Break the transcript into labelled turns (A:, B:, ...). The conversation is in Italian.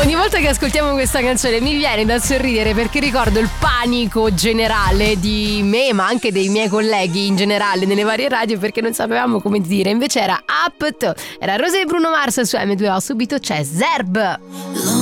A: Ogni volta che ascoltiamo questa canzone mi viene da sorridere perché ricordo il panico generale di me, ma anche dei miei colleghi in generale nelle varie radio, perché non sapevamo come dire. Invece era Up To, era Rosé e Bruno Mars su M2O. Subito c'è Zerb.